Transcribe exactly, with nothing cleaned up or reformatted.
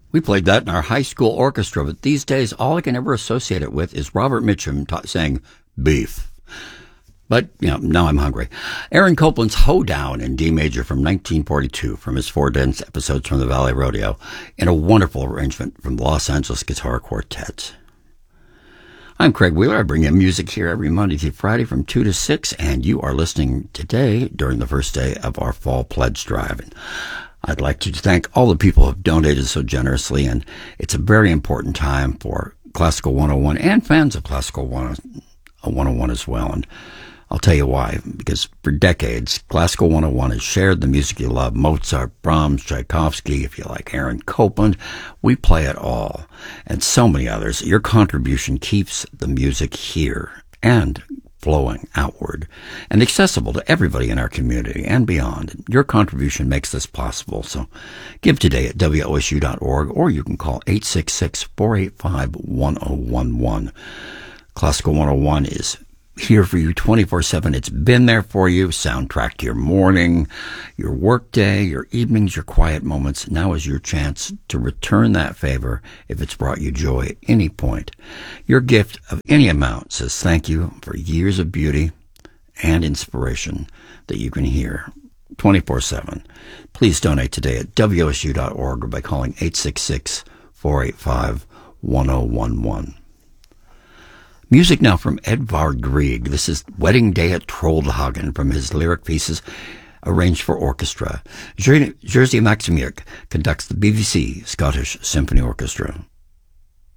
We played that in our high school orchestra, but these days all I can ever associate it with is Robert Mitchum ta- saying beef. But, you know, now I'm hungry. Aaron Copland's Hoedown in D major from nineteen forty-two from his four dance episodes from the Valley Rodeo in a wonderful arrangement from the Los Angeles Guitar Quartet. I'm Craig Wheeler. I bring you music here every Monday through Friday from two to six, and you are listening today during the first day of our Fall Pledge Drive. And I'd like to thank all the people who have donated so generously, and it's a very important time for Classical one oh one and fans of Classical one oh one as well. And I'll tell you why. Because for decades, Classical one oh one has shared the music you love. Mozart, Brahms, Tchaikovsky, if you like Aaron Copland. We play it all. And so many others. Your contribution keeps the music here and flowing outward and accessible to everybody in our community and beyond. Your contribution makes this possible. So give today at W O S U dot org, or you can call eight six six, four eight five, one oh one one. Classical one oh one is here for you twenty-four seven. It's been there for you. Soundtrack to your morning, your workday, your evenings, your quiet moments. Now is your chance to return that favor if it's brought you joy at any point. Your gift of any amount says thank you for years of beauty and inspiration that you can hear twenty-four seven. Please donate today at W O S U dot org or by calling eight six six, four eight five, one oh one one. Music now from Edvard Grieg. This is Wedding Day at Troldhagen from his lyric pieces arranged for orchestra. Jerzy Maximyuk conducts the B B C Scottish Symphony Orchestra.